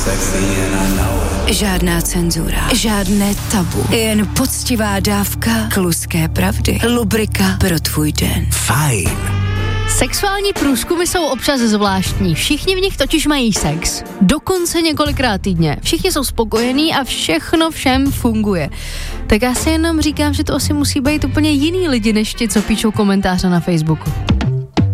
Žádná cenzura, žádné tabu, jen poctivá dávka kluské pravdy. Lubrika pro tvůj den. Fajn. Sexuální průzkumy jsou občas zvláštní. Všichni v nich totiž mají sex. Dokonce několikrát týdně. Všichni jsou spokojení a všechno všem funguje. Tak já si jenom říkám, že to asi musí být úplně jiný lidi, než ti, co píšou komentáře na Facebooku.